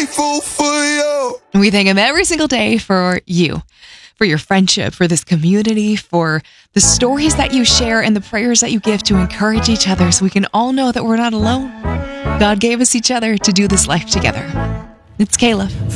grateful for you. And we thank Him every single day for you, for your friendship, for this community, for the stories that you share and the prayers that you give to encourage each other so we can all know that we're not alone. God gave us each other to do this life together. It's Caleb.